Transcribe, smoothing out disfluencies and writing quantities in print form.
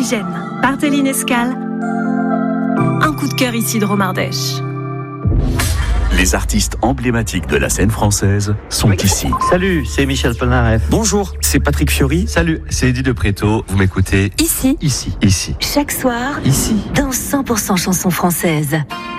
Indigène, par Téline Escale. Un coup de cœur ici de Romardèche. Les artistes emblématiques de la scène française sont ici. Salut, c'est Michel Polnareff. Bonjour, c'est Patrick Fiori. Salut, c'est Eddie de Préto. Vous m'écoutez Ici. Ici. Chaque soir. Ici. Dans 100% chansons françaises.